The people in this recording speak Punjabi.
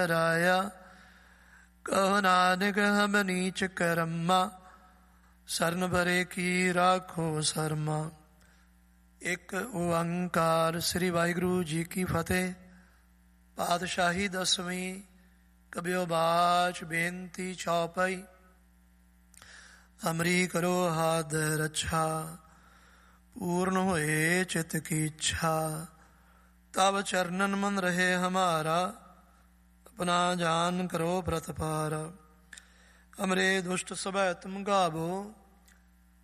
ਰਾਇਆ। ਕਹੋ ਨਾਨਕ ਹਮ ਨੀਚ ਕਰਮਾ, ਸਰਨ ਭਰੇ ਕੀ ਰਾਖੋ ਸਰਮਾ। ਇੱਕ ਓੰਕਾਰ। ਸ੍ਰੀ ਵਾਹਿਗੁਰੂ ਜੀ ਕੀ ਫਤਿਹ। ਪਾਤਸ਼ਾਹੀ ਦਸਵੀਂ। ਕਬਿਓ ਬਾਚ ਬੇਨਤੀ ਚੌਪਈ। ਹਮਰੀ ਕਰੋ ਹਾਥ ਰੱਛਾ, ਪੂਰਨ ਹੋਏ ਚਿਤ ਕੀ ਇੱਛਾ। ਤਬ ਚਰਨਨ ਮਨ ਰਹੇ ਹਮਾਰਾ, ਆਪਣਾ ਜਾਨ ਕਰੋ ਪ੍ਰਤਪਾਰਾ। ਹਮਰੇ ਦੁਸ਼ਟ ਸਭੈ ਤੁਮ ਗਾਵੋ,